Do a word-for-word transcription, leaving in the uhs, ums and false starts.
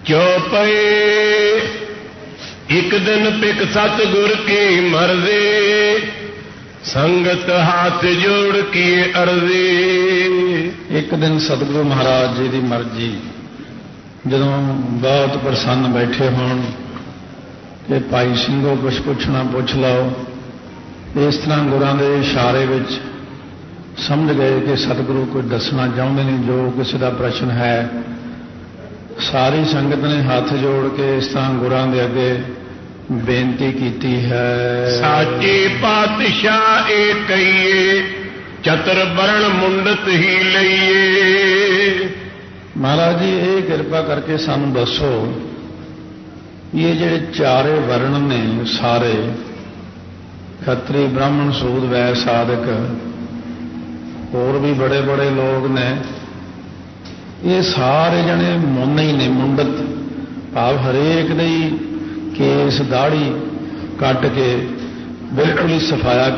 चौपए एक दिन पिक सतगुर की मर्जी संगत हाथ जोड़ की अर्जी। एक दिन सतगुरु महाराज जी की मर्जी जदों बहुत प्रसन्न बैठे होण कि भाई ਸਿੰਘੋ कुछ पुछना पुछ लो, इस तरह गुरां दे इशारे विच समझ गए कि सतगुरु कोई दसना चाहते नहीं जो किसी का प्रश्न है। सारी संगत ने हाथ जोड़ के इस तरह गुरां दे अगे बेनती की है। साचे पातशाह ए कहिए चतर वर्ण मुंडत ही लईए। महाराज जी ये कृपा करके सानू दसो ये जेड़े चारे वर्ण ने सारे खत्री ब्राह्मण सूद वैश्य साधक और भी बड़े बड़े लोग ने, ये सारे जने मुन ही ने, मुंडत भाव हरेक दी केस दाढ़ी कट के बिल्कुल ही सफाया